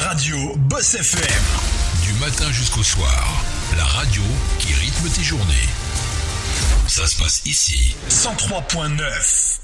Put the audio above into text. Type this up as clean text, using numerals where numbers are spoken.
radio Boss FM. Du matin jusqu'au soir, la radio qui rythme tes journées. Ça se passe ici. 103.9.